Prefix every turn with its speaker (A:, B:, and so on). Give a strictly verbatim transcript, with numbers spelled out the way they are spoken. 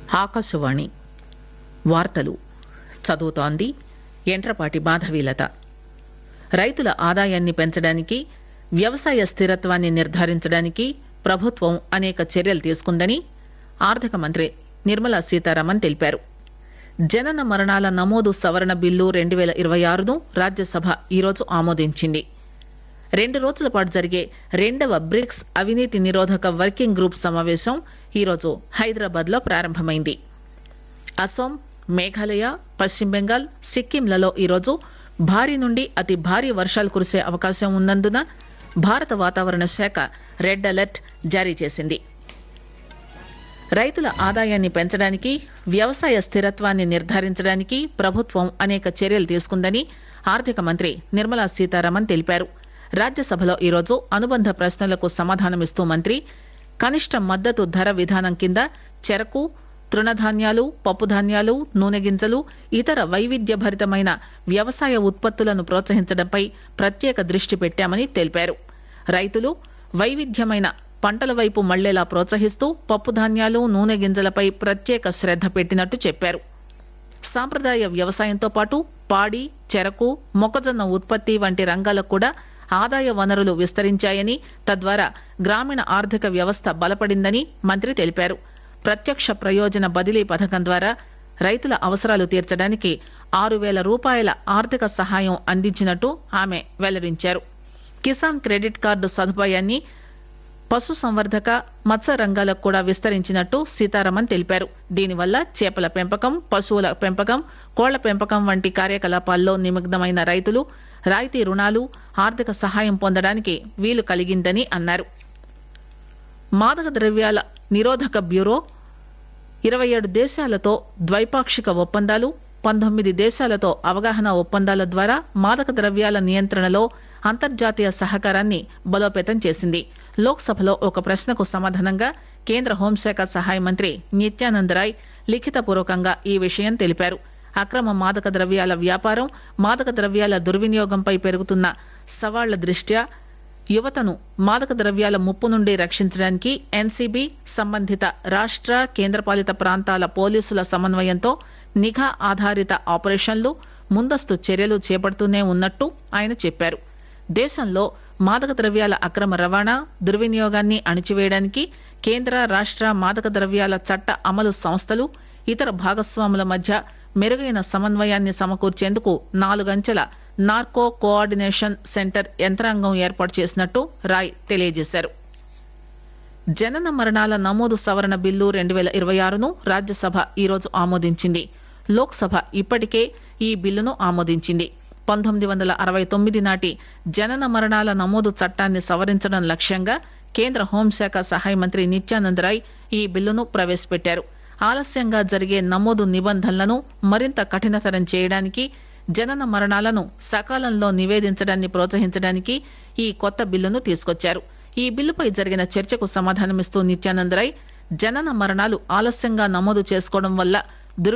A: ఆకాశవాణి వార్తలు చదువుతోంది యంట్రపాటి మాధవీలత. రైతుల ఆదాయాన్ని పెంచడానికి, వ్యవసాయ స్థిరత్వాన్ని నిర్ధారించడానికి ప్రభుత్వం అనేక చర్యలు తీసుకుందని ఆర్థిక మంత్రి నిర్మలా సీతారామన్ తెలిపారు. జనన మరణాల నమోదు సవరణ బిల్లు రెండు పేల ఇరవై ఆరును రాజ్యసభ ఈరోజు ఆమోదించింది. రెండు రోజుల పాటు జరిగే రెండవ బ్రిక్స్ అవినీతి నిరోధక వర్కింగ్ గ్రూప్ సమావేశం ఈరోజు హైదరాబాద్ లో ప్రారంభమైంది. అస్సాం, మేఘాలయ, పశ్చిమ బెంగాల్, సిక్కింలలో ఈరోజు భారీ నుండి అతి భారీ వర్షాలు కురిసే అవకాశం ఉన్నందున భారత వాతావరణ శాఖ రెడ్ అలర్ట్ జారీ చేసింది. రైతుల ఆదాయాన్ని పెంచడానికి, వ్యవసాయ స్థిరత్వాన్ని నిర్ధారించడానికి ప్రభుత్వం అనేక చర్యలు తీసుకుందని ఆర్థిక మంత్రి నిర్మలా సీతారామన్ తెలిపారు. రాజ్యసభలో ఈరోజు అనుబంధ ప్రశ్నలకు సమాధానమిస్తూ మంత్రి కనిష్ట మద్దతు ధర విధానం కింద చెరకు, తృణధాన్యాలు, పప్పుధాన్యాలు, నూనె గింజలు, ఇతర వైవిధ్యభరితమైన వ్యవసాయ ఉత్పత్తులను ప్రోత్సహించడంపై ప్రత్యేక దృష్టి పెట్టామని తెలిపారు. రైతులు వైవిధ్యమైన పంటల వైపు మళ్లేలా ప్రోత్సహిస్తూ పప్పుధాన్యాలు, నూనె గింజలపై ప్రత్యేక శ్రద్ద పెట్టినట్టు చెప్పారు. సాంప్రదాయ వ్యవసాయంతో పాటు పాడి, చెరకు, మొక్కజొన్న ఉత్పత్తి వంటి రంగాలకు కూడా ఆదాయ వనరులు విస్తరించాయని, తద్వారా గ్రామీణ ఆర్థిక వ్యవస్థ బలపడిందని మంత్రి తెలిపారు. ప్రత్యక్ష ప్రయోజన బదిలీ పథకం ద్వారా రైతుల అవసరాలు తీర్చడానికి ఆరు పేల రూపాయల ఆర్థిక సహాయం అందించినట్టు ఆమె వెల్లడించారు. కిసాన్ క్రెడిట్ కార్డు సదుపాయాన్ని పశు సంవర్ధక, మత్స్య రంగాలకు కూడా విస్తరించినట్టు సీతారామన్ తెలిపారు. దీనివల్ల చేపల పెంపకం, పశువుల పెంపకం, కోళ్ల పెంపకం వంటి కార్యకలాపాల్లో నిమగ్నమైన రైతులు రాయితీ రుణాలు, ఆర్థిక సహాయం పొందడానికి వీలు కలిగిందని అన్నారు. మాదక ద్రవ్యాల నిరోధక బ్యూరో ఇరవై ఏడు దేశాలతో ద్వైపాక్షిక ఒప్పందాలు, పంతొమ్మిది దేశాలతో అవగాహన ఒప్పందాల ద్వారా మాదక ద్రవ్యాల నియంత్రణలో అంతర్జాతీయ సహకారాన్ని బలోపేతం చేసింది. లోక్ సభలో ఒక ప్రశ్నకు సమాధానంగా కేంద్ర హోంశాఖ సహాయ మంత్రి నిత్యానంద్ రాయ్ లిఖితపూర్వకంగా ఈ విషయం తెలిపారు. అక్రమ మాదక ద్రవ్యాల వ్యాపారం, మాదక ద్రవ్యాల దుర్వినియోగంపై పెరుగుతున్న సవాళ్ల దృష్ట్యా యువతను మాదక ద్రవ్యాల ముప్పు నుండి రక్షించడానికి ఎన్సీబీ, సంబంధిత రాష్ట, కేంద్రపాలిత ప్రాంతాల పోలీసుల సమన్వయంతో నిఘా ఆధారిత ఆపరేషన్లు, ముందస్తు చర్యలు చేపడుతూనే ఉన్నట్టు ఆయన చెప్పారు. దేశంలో మాదక ద్రవ్యాల అక్రమ రవాణా, దుర్వినియోగాన్ని అణిచివేయడానికి కేంద్ర, రాష్ట మాదక ద్రవ్యాల చట్ట అమలు సంస్థలు, ఇతర భాగస్వాముల మధ్య మెరుగైన సమన్వయాన్ని సమకూర్చేందుకు నాలుగంచెల నార్కో కోఆర్డినేషన్ సెంటర్ యంత్రాంగం ఏర్పాటు చేసినట్టు రాయ్ తెలియజేశారు. జనన మరణాల నమోదు సవరణ బిల్లు రెండు పేల ఇరవై ఆరును రాజ్యసభ ఈరోజు ఆమోదించింది. లోక్ సభ ఇప్పటికే ఈ బిల్లును ఆమోదించింది. పంతొమ్మిది వందల అరవై తొమ్మిది నాటి జనన మరణాల నమోదు చట్టాన్ని సవరించడం లక్ష్యంగా కేంద్ర హోంశాఖ సహాయ మంత్రి నిత్యానంద్ రాయ్ ఈ బిల్లును ప్రవేశపెట్టారు. ఆలస్యంగా జరిగే నమోదు నిబంధనలను మరింత కఠినతరం చేయడానికి, జనన మరణాలను సకాలంలో నివేదించడాన్ని ప్రోత్సహించడానికి ఈ కొత్త బిల్లును తీసుకొచ్చారు. ఈ బిల్లుపై జరిగిన చర్చకు సమాధానమిస్తూ నిత్యానంద్ రాయ్ జనన మరణాలు ఆలస్యంగా నమోదు చేసుకోవడం వల్ల